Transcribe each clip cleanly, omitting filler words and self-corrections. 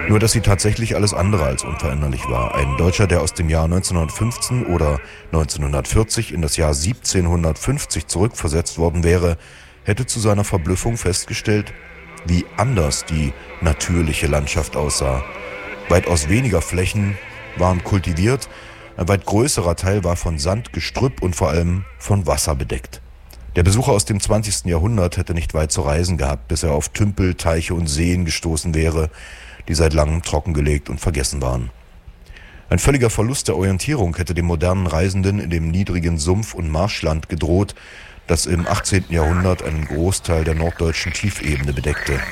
Nur dass sie tatsächlich alles andere als unveränderlich war. Ein Deutscher, der aus dem Jahr 1915 oder 1940 in das Jahr 1750 zurückversetzt worden wäre, hätte zu seiner Verblüffung festgestellt, wie anders die natürliche Landschaft aussah. Weitaus weniger Flächen waren kultiviert, ein weit größerer Teil war von Sand, Gestrüpp und vor allem von Wasser bedeckt. Der Besucher aus dem 20. Jahrhundert hätte nicht weit zu reisen gehabt, bis er auf Tümpel, Teiche und Seen gestoßen wäre, die seit langem trockengelegt und vergessen waren. Ein völliger Verlust der Orientierung hätte dem modernen Reisenden in dem niedrigen Sumpf- und Marschland gedroht, das im 18. Jahrhundert einen Großteil der norddeutschen Tiefebene bedeckte.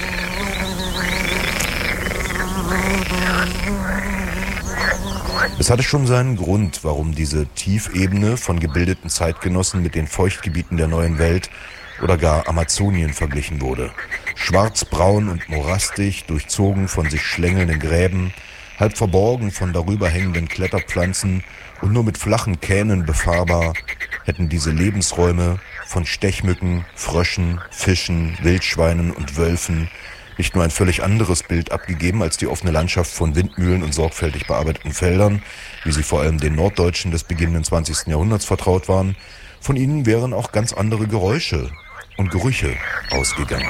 Es hatte schon seinen Grund, warum diese Tiefebene von gebildeten Zeitgenossen mit den Feuchtgebieten der neuen Welt oder gar Amazonien verglichen wurde. Schwarzbraun und morastig, durchzogen von sich schlängelnden Gräben, halb verborgen von darüber hängenden Kletterpflanzen und nur mit flachen Kähnen befahrbar, hätten diese Lebensräume von Stechmücken, Fröschen, Fischen, Wildschweinen und Wölfen nicht nur ein völlig anderes Bild abgegeben als die offene Landschaft von Windmühlen und sorgfältig bearbeiteten Feldern, wie sie vor allem den Norddeutschen des beginnenden 20. Jahrhunderts vertraut waren, von ihnen wären auch ganz andere Geräusche und Gerüche ausgegangen.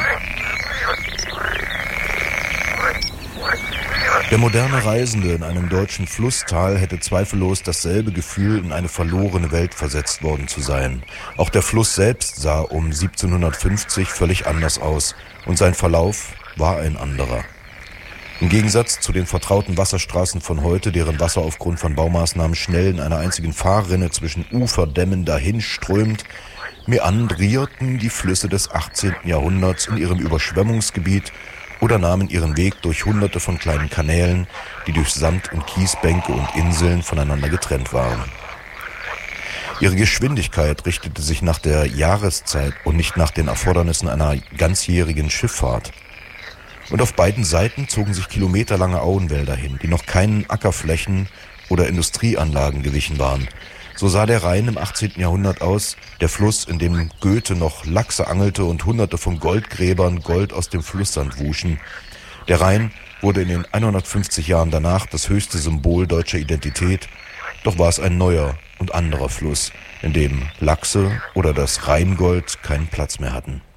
Der moderne Reisende in einem deutschen Flusstal hätte zweifellos dasselbe Gefühl, in eine verlorene Welt versetzt worden zu sein. Auch der Fluss selbst sah um 1750 völlig anders aus und sein Verlauf war ein anderer. Im Gegensatz zu den vertrauten Wasserstraßen von heute, deren Wasser aufgrund von Baumaßnahmen schnell in einer einzigen Fahrrinne zwischen Uferdämmen dahinströmt, meandrierten die Flüsse des 18. Jahrhunderts in ihrem Überschwemmungsgebiet oder nahmen ihren Weg durch hunderte von kleinen Kanälen, die durch Sand- und Kiesbänke und Inseln voneinander getrennt waren. Ihre Geschwindigkeit richtete sich nach der Jahreszeit und nicht nach den Erfordernissen einer ganzjährigen Schifffahrt. Und auf beiden Seiten zogen sich kilometerlange Auenwälder hin, die noch keinen Ackerflächen oder Industrieanlagen gewichen waren. So sah der Rhein im 18. Jahrhundert aus, der Fluss, in dem Goethe noch Lachse angelte und hunderte von Goldgräbern Gold aus dem Flusssand wuschen. Der Rhein wurde in den 150 Jahren danach das höchste Symbol deutscher Identität, doch war es ein neuer und anderer Fluss, in dem Lachse oder das Rheingold keinen Platz mehr hatten.